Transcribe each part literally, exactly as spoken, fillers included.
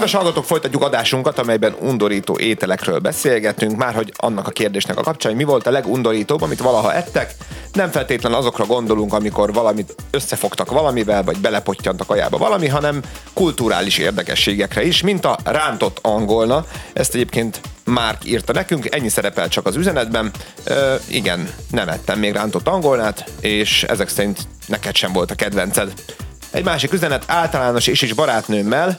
Kedves hallgatók, folytatjuk adásunkat, amelyben undorító ételekről beszélgetünk, már hogy annak a kérdésnek a kapcsán, mi volt a legundorítóbb, amit valaha ettek. Nem feltétlenül azokra gondolunk, amikor valamit összefogtak valamivel, vagy belepottyantak ajába valami, hanem kulturális érdekességekre is, mint a rántott angolna. Ezt egyébként Márk írta nekünk, ennyi szerepel csak az üzenetben. Ö, igen, nem ettem még rántott angolnát, és ezek szerint neked sem volt a kedvenced. Egy másik üzenet, általános és is barátnőmmel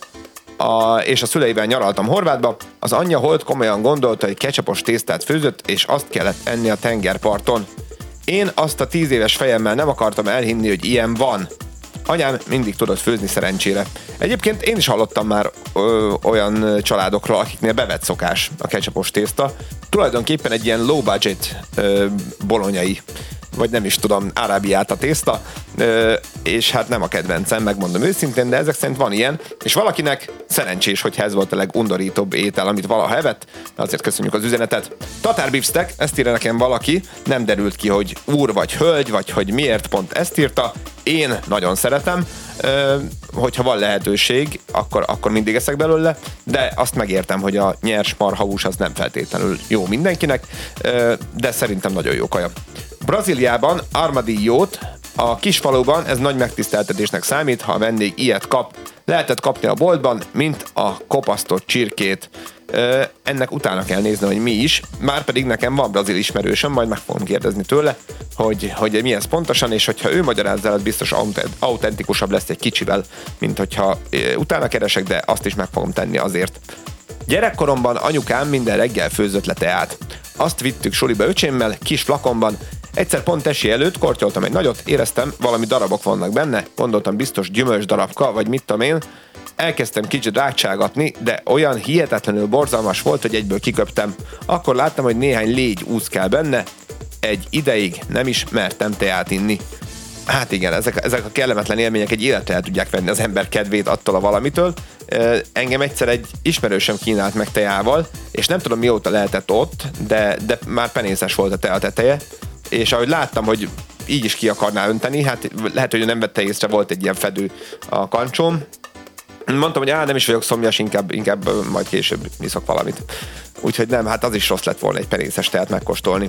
a, és a szüleivel nyaraltam Horvátba. Az anyja holt komolyan gondolta, hogy ketchupos tésztát főzött, és azt kellett enni a tengerparton. Én azt a tíz éves fejemmel nem akartam elhinni, hogy ilyen van. Anyám mindig tudott főzni szerencsére. Egyébként én is hallottam már ö, olyan családokról, akiknél bevett szokás a ketchupos tészta. Tulajdonképpen egy ilyen low budget ö, bolonyai, vagy nem is tudom, Arábiát a tészta, ö, és hát nem a kedvencem, megmondom őszintén, de ezek szerint van ilyen, és valakinek szerencsés, hogyha ez volt a legundorítóbb étel, amit valaha evett, azért köszönjük az üzenetet. Tatárbeefsteak, ezt írja nekem valaki, nem derült ki, hogy úr vagy hölgy, vagy hogy miért pont ezt írta. Én nagyon szeretem, ö, hogyha van lehetőség, akkor, akkor mindig eszek belőle, de azt megértem, hogy a nyers marhahús az nem feltétlenül jó mindenkinek, ö, de szerintem nagyon jó kaja. Brazíliában armadillót, a kisfaluban ez nagy megtiszteltetésnek számít, ha a vendég ilyet kap. Lehetett kapni a boltban, mint a kopasztott csirkét. Ö, ennek utána kell nézni, hogy mi is. Márpedig nekem van brazil ismerősöm, majd meg fogom kérdezni tőle, hogy, hogy mi ez pontosan, és hogyha ő magyarázza el, az biztos autentikusabb lesz egy kicsivel, mint hogyha ö, utána keresek, de azt is meg fogom tenni azért. Gyerekkoromban anyukám minden reggel főzött le teát. Azt vittük suliba öcsémmel, kis flakonban. Egyszer pont esi előtt kortyoltam egy nagyot, éreztem, valami darabok vannak benne, gondoltam biztos gyümölcs darabka, vagy mit tudom én. Elkezdtem kicsit rákcságatni, de olyan hihetetlenül borzalmas volt, hogy egyből kiköptem. Akkor láttam, hogy néhány légy úszkál benne, egy ideig nem is mertem teát inni. Hát igen, ezek, ezek a kellemetlen élmények egy életre el tudják venni az ember kedvét attól a valamitől. Engem egyszer egy ismerősöm kínált meg teával, és nem tudom mióta lehetett ott, de, de már penészes volt a tea teteje, és ahogy láttam, hogy így is ki akarná önteni, hát lehet, hogy nem vette észre, volt egy ilyen fedő a kancsóm. Mondtam, hogy á, nem is vagyok szomjas, inkább, inkább majd később iszok valamit. Úgyhogy nem, hát az is rossz lett volna egy penészes teát megkóstolni.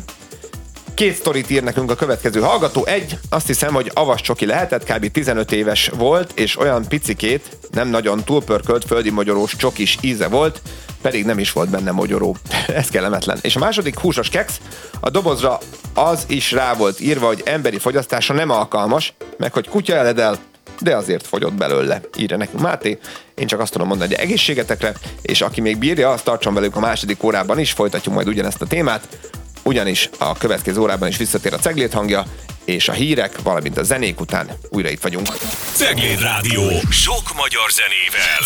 Két sztorit ír nekünk a következő hallgató. Egy, azt hiszem, hogy avas csoki lehetett, kb. tizenöt éves volt, és olyan picikét, nem nagyon túlpörkölt földi mogyorós csokis íze volt, pedig nem is volt benne mogyoró. Ez kellemetlen. És a második, húsos keksz, a dobozra az is rá volt írva, hogy emberi fogyasztása nem alkalmas, meg hogy kutya eledel, de azért fogyott belőle. Írja nekünk Máté. Én csak azt tudom mondani, hogy egészségetekre, és aki még bírja, azt tartson velük a második órában is, folytatjuk majd ugyanezt a témát, ugyanis a következő órában is visszatér a Ceglét hangja, és a hírek, valamint a zenék után újra itt vagyunk. Cegléd Rádió, sok magyar zenével.